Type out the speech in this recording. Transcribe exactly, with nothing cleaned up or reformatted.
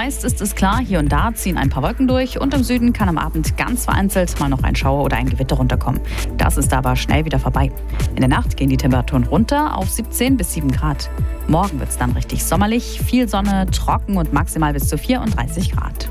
Meist ist es klar, hier und da ziehen ein paar Wolken durch und im Süden kann am Abend ganz vereinzelt mal noch ein Schauer oder ein Gewitter runterkommen. Das ist aber schnell wieder vorbei. In der Nacht gehen die Temperaturen runter auf siebzehn bis sieben Grad. Morgen wird es dann richtig sommerlich, viel Sonne, trocken und maximal bis zu vierunddreißig Grad.